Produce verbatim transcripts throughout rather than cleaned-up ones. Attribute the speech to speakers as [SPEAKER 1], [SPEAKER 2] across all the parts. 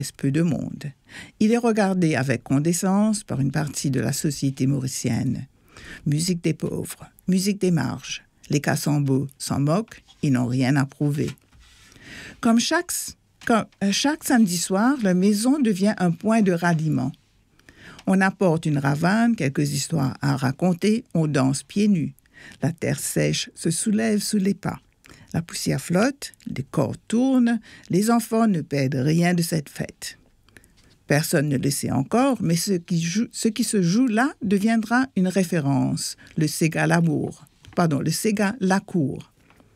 [SPEAKER 1] peu de monde. Il est regardé avec condescendance par une partie de la société mauricienne. Musique des pauvres, musique des marges. Les Cassambeaux s'en moquent, ils n'ont rien à prouver. Comme chaque, comme chaque samedi soir, la maison devient un point de ralliement. On apporte une ravane, quelques histoires à raconter, on danse pieds nus. La terre sèche se soulève sous les pas. La poussière flotte, les corps tournent, les enfants ne perdent rien de cette fête. Personne ne le sait encore, mais ce qui, joue, ce qui se joue là deviendra une référence, le Sega l'amour, pardon, le Sega la cour.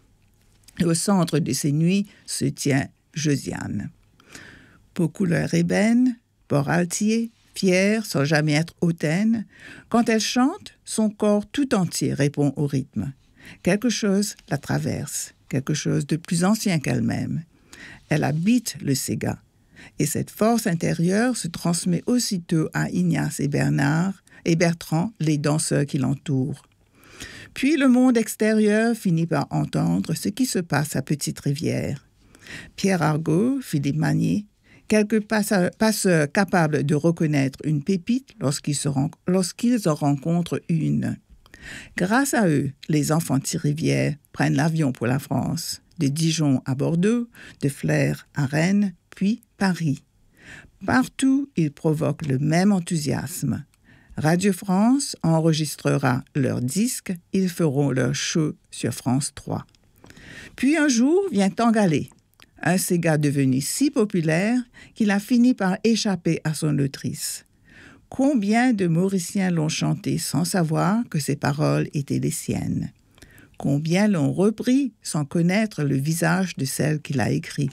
[SPEAKER 1] Au centre de ces nuits se tient Josiane. Pour couleur ébène, port altier, fière, sans jamais être hautaine, quand elle chante, son corps tout entier répond au rythme. Quelque chose la traverse, quelque chose de plus ancien qu'elle-même. Elle habite le Sega, et cette force intérieure se transmet aussitôt à Ignace et Bernard et Bertrand, les danseurs qui l'entourent. Puis le monde extérieur finit par entendre ce qui se passe à Petite-Rivière. Pierre Argot, Philippe Magnier, quelques passeurs, passeurs capables de reconnaître une pépite lorsqu'ils, se ren- lorsqu'ils en rencontrent une. Grâce à eux, les enfants de Rivière prennent l'avion pour la France, de Dijon à Bordeaux, de Flers à Rennes, puis Paris. Partout, ils provoquent le même enthousiasme. Radio France enregistrera leurs disques, ils feront leur show sur France trois. Puis un jour vient Tangalé, un Sega devenu si populaire qu'il a fini par échapper à son autrice. Combien de Mauriciens l'ont chanté sans savoir que ses paroles étaient les siennes? Combien l'ont repris sans connaître le visage de celle qui l'a écrit?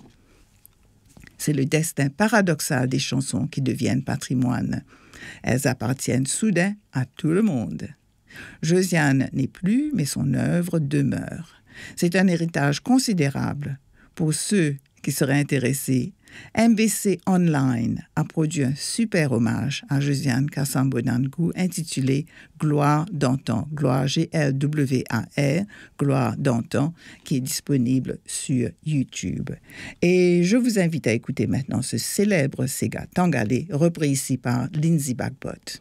[SPEAKER 1] C'est le destin paradoxal des chansons qui deviennent patrimoine. Elles appartiennent soudain à tout le monde. Josiane n'est plus, mais son œuvre demeure. C'est un héritage considérable. Pour ceux qui seraient intéressés, M B C Online a produit un super hommage à Josiane Kassambo-Nankou intitulé « Gloire d'antan », Gloire G L W A R, Gloire d'antan, qui est disponible sur YouTube. Et je vous invite à écouter maintenant ce célèbre Sega Tangalé, repris ici par Lindsay Bagbot.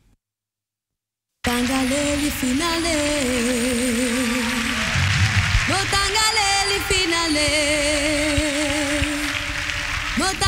[SPEAKER 2] Tangalé li finale, mo tangalé li finale.